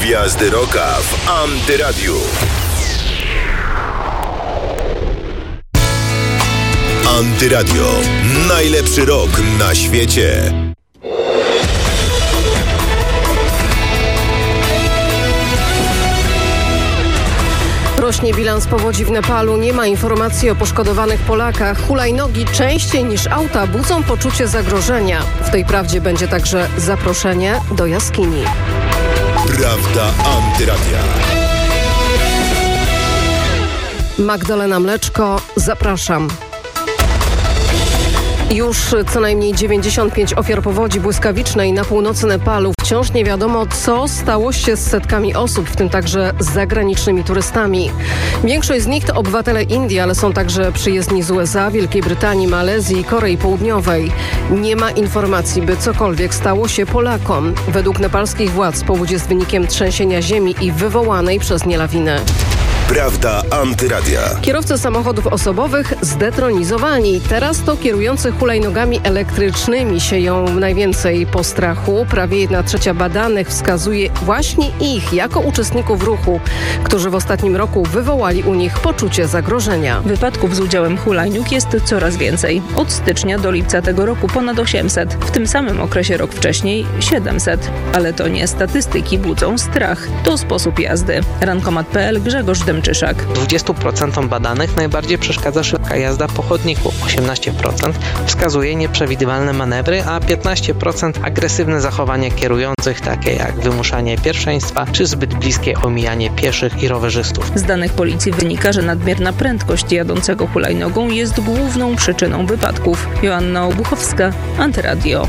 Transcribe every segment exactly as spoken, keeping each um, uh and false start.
Gwiazdy Rocka w Antyradiu. Antyradio. Najlepszy rock na świecie. Rośnie bilans powodzi w Nepalu, nie ma informacji o poszkodowanych Polakach. Hulajnogi częściej niż auta budzą poczucie zagrożenia. W tej prawdzie będzie także zaproszenie do jaskini. Prawda Antyradia. Magdalena Mleczko, zapraszam. Już co najmniej dziewięćdziesiąt pięć ofiar powodzi błyskawicznej na północy Nepalu. Wciąż nie wiadomo, co stało się z setkami osób, w tym także z zagranicznymi turystami. Większość z nich to obywatele Indii, ale są także przyjezdni z U S A, Wielkiej Brytanii, Malezji i Korei Południowej. Nie ma informacji, by cokolwiek stało się Polakom. Według nepalskich władz powódź jest wynikiem trzęsienia ziemi i wywołanej przez nie lawiny. Prawda Antyradia. Kierowcy samochodów osobowych zdetronizowani. Teraz to kierujący hulajnogami elektrycznymi sieją najwięcej postrachu. Prawie jedna trzecia badanych wskazuje właśnie ich jako uczestników ruchu, którzy w ostatnim roku wywołali u nich poczucie zagrożenia. Wypadków z udziałem hulajnóg jest coraz więcej. Od stycznia do lipca tego roku ponad osiemset. W tym samym okresie rok wcześniej siedemset. Ale to nie statystyki budzą strach. To sposób jazdy. Rankomat kropka p l Grzegorz Demczyszak. dwadzieścia procent badanych najbardziej przeszkadza szybka jazda po chodniku. osiemnaście procent wskazuje nieprzewidywalne manewry, a piętnaście procent agresywne zachowanie kierujących, takie jak wymuszanie pierwszeństwa czy zbyt bliskie omijanie pieszych i rowerzystów. Z danych policji wynika, że nadmierna prędkość jadącego hulajnogą jest główną przyczyną wypadków. Joanna Obuchowska, Antyradio.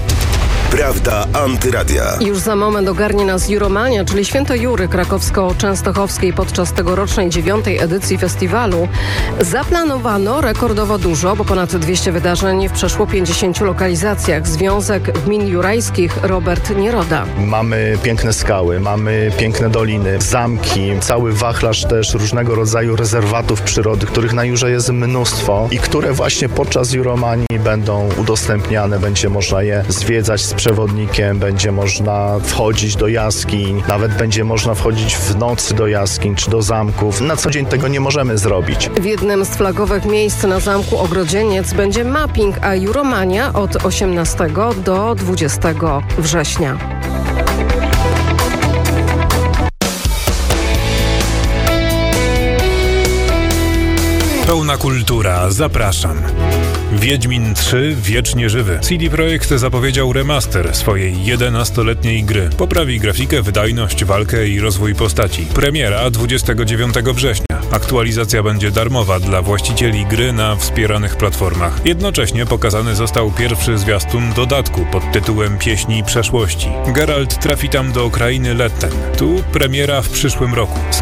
Prawda Antyradia. Już za moment ogarnie nas Juromania, czyli Święto Jury krakowsko-częstochowskiej. Podczas tegorocznej dziewiątej edycji festiwalu zaplanowano rekordowo dużo, bo ponad dwieście wydarzeń w przeszło pięćdziesięciu lokalizacjach. Związek Gmin Jurajskich Robert Nieroda. Mamy piękne skały, mamy piękne doliny, zamki, cały wachlarz też różnego rodzaju rezerwatów przyrody, których na Jurze jest mnóstwo i które właśnie podczas Juromanii będą udostępniane. Będzie można je zwiedzać z przewodnikiem, będzie można wchodzić do jaskiń, nawet będzie można wchodzić w nocy do jaskiń czy do zamków. Na co dzień tego nie możemy zrobić. W jednym z flagowych miejsc na zamku Ogrodzieniec będzie mapping, a Juromania od osiemnastego do dwudziestego września. Pełna kultura. Zapraszam. Wiedźmin trzy Wiecznie Żywy. C D Projekt zapowiedział remaster swojej jedenastoletniej gry. Poprawi grafikę, wydajność, walkę i rozwój postaci. Premiera dwudziestego dziewiątego września. Aktualizacja będzie darmowa dla właścicieli gry na wspieranych platformach. Jednocześnie pokazany został pierwszy zwiastun dodatku pod tytułem Pieśni Przeszłości. Geralt trafi tam do krainy Letten. Tu premiera w przyszłym roku.